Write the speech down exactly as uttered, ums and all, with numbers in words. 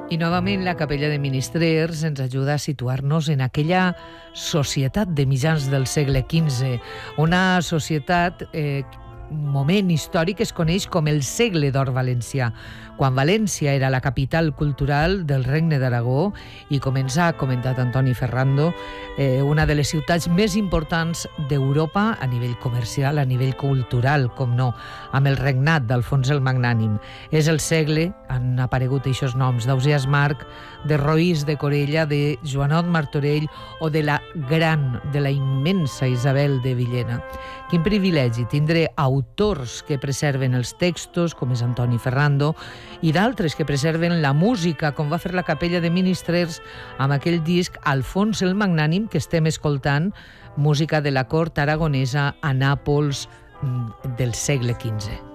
I novament la Capella de Ministrers ens ajuda a situar-nos en aquella societat de mitjans del segle quinze, una societat, eh, moment històric que es coneix com el segle d'or valencià, quan València era la capital cultural del Regne d'Aragó i, com ens ha comentat Antoni Ferrando, eh, una de les ciutats més importants d'Europa a nivell comercial, a nivell cultural, com no, amb el regnat d'Alfons el Magnànim. És el segle, han aparegut aquests noms, d'Ausiàs Marc, de Roís de Corella, de Joanot Martorell o de la gran, de la immensa Isabel de Villena. Quin privilegi tindré autors que preserven els textos, com és Antoni Ferrando, i d'altres que preserven la música, com va fer la Capella de Ministrers amb aquell disc Alfons el Magnànim que estem escoltant, música de la cort aragonesa a Nàpols del segle quinze.